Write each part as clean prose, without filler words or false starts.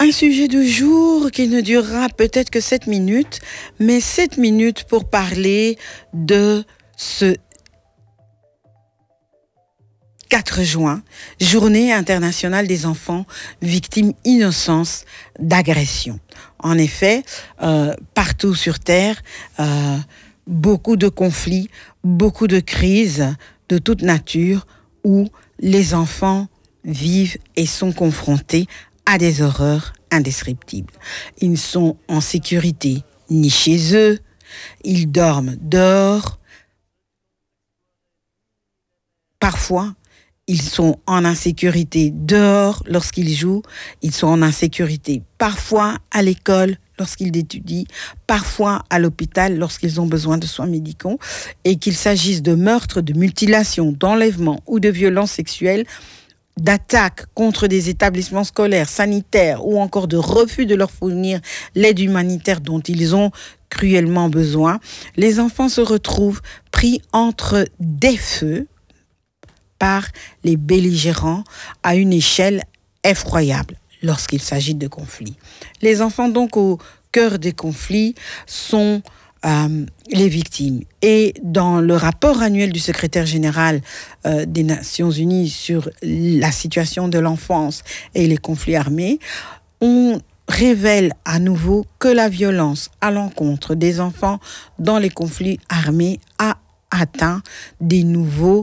Un sujet du jour qui ne durera peut-être que 7 minutes, mais 7 minutes pour parler de ce 4 juin, Journée internationale des enfants victimes innocentes d'agression. En effet, partout sur Terre, beaucoup de conflits, beaucoup de crises de toute nature où les enfants vivent et sont confrontés à des horreurs indescriptibles. Ils ne sont en sécurité ni chez eux, ils dorment dehors. Parfois, ils sont en insécurité dehors lorsqu'ils jouent, ils sont en insécurité parfois à l'école lorsqu'ils étudient, parfois à l'hôpital lorsqu'ils ont besoin de soins médicaux, et qu'il s'agisse de meurtres, de mutilations, d'enlèvements ou de violences sexuelles, d'attaques contre des établissements scolaires, sanitaires ou encore de refus de leur fournir l'aide humanitaire dont ils ont cruellement besoin, les enfants se retrouvent pris entre des feux par les belligérants à une échelle effroyable lorsqu'il s'agit de conflits. Les enfants donc au cœur des conflits sont les victimes. Et dans le rapport annuel du secrétaire général des Nations Unies sur la situation de l'enfance et les conflits armés, on révèle à nouveau que la violence à l'encontre des enfants dans les conflits armés a atteint des niveaux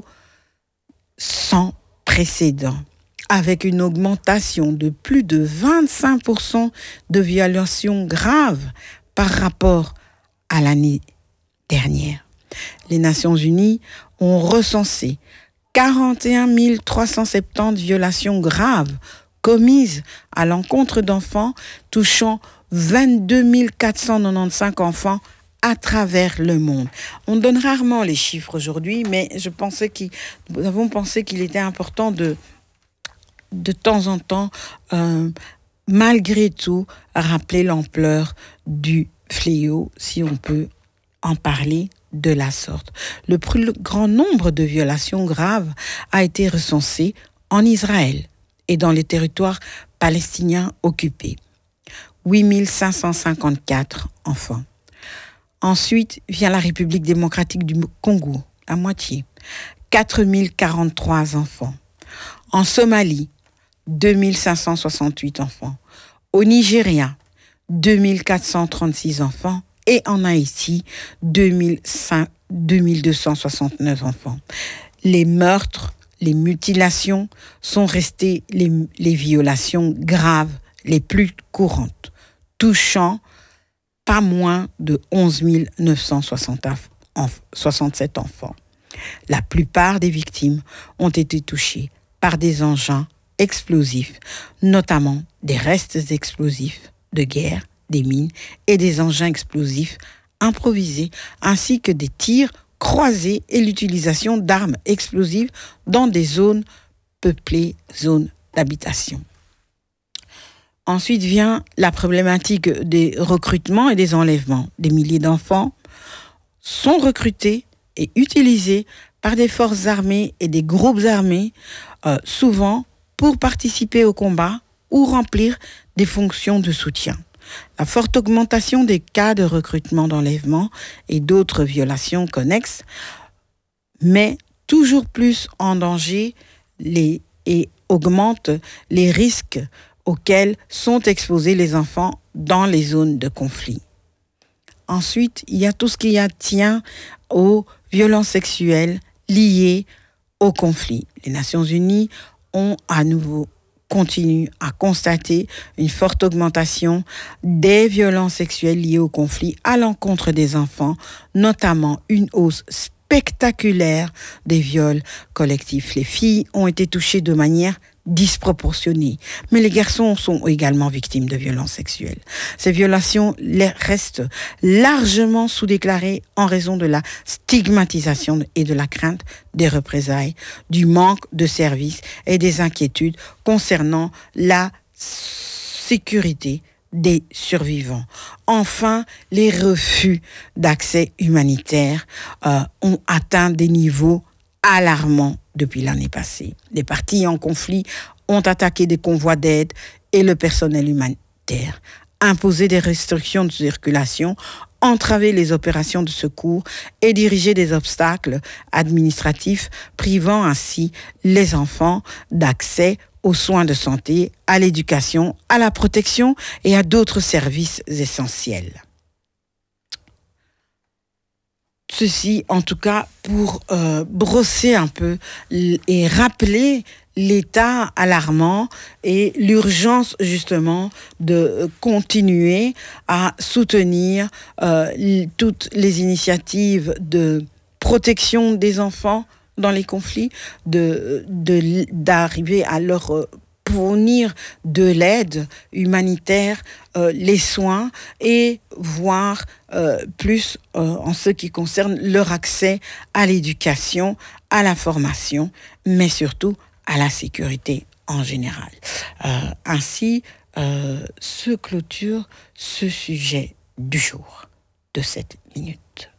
sans précédent, avec une augmentation de plus de 25% de violations graves par rapport à l'année dernière. Les Nations Unies ont recensé 41 370 violations graves commises à l'encontre d'enfants, touchant 22 495 enfants à travers le monde. On donne rarement les chiffres aujourd'hui, mais nous avons pensé qu'il était important de temps en temps, malgré tout, rappeler l'ampleur du fléau, si on peut en parler de la sorte. Le plus grand nombre de violations graves a été recensé en Israël et dans les territoires palestiniens occupés. 8 554 enfants. Ensuite vient la République démocratique du Congo, à moitié. 4 043 enfants. En Somalie, 2 568 enfants. Au Nigeria, 2 436 enfants. Et en Haïti, 2 269 enfants. Les meurtres, les mutilations sont restées les violations graves les plus courantes, touchant pas moins de 11 967 enfants. La plupart des victimes ont été touchées par des engins explosifs, notamment des restes explosifs de guerre, des mines et des engins explosifs improvisés, ainsi que des tirs croisés et l'utilisation d'armes explosives dans des zones peuplées, zones d'habitation. Ensuite vient la problématique des recrutements et des enlèvements. Des milliers d'enfants sont recrutés et utilisés par des forces armées et des groupes armés, souvent pour participer au combat ou remplir des fonctions de soutien. La forte augmentation des cas de recrutement, d'enlèvement et d'autres violations connexes met toujours plus en danger et augmente les risques auxquels sont exposés les enfants dans les zones de conflit. Ensuite, il y a tout ce qui tient aux violences sexuelles liées au conflit. Les Nations Unies ont à nouveau continué à constater une forte augmentation des violences sexuelles liées au conflit à l'encontre des enfants, notamment une hausse spectaculaire des viols collectifs. Les filles ont été touchées de manière disproportionnée, mais les garçons sont également victimes de violences sexuelles. Ces violations restent largement sous-déclarées en raison de la stigmatisation et de la crainte des représailles, du manque de services et des inquiétudes concernant la sécurité des survivants. Enfin, les refus d'accès humanitaire ont atteint des niveaux alarmants depuis l'année passée. Les parties en conflit ont attaqué des convois d'aide et le personnel humanitaire, imposer des restrictions de circulation, entraver les opérations de secours et diriger des obstacles administratifs, privant ainsi les enfants d'accès aux soins de santé, à l'éducation, à la protection et à d'autres services essentiels. Ceci, en tout cas, pour brosser un peu et rappeler l'état alarmant et l'urgence justement de continuer à soutenir toutes les initiatives de protection des enfants dans les conflits, d'arriver à leur fournir de l'aide humanitaire, les soins et voir plus en ce qui concerne leur accès à l'éducation, à la formation, mais surtout à la sécurité en général. Ainsi se clôture ce sujet du jour de cette minute.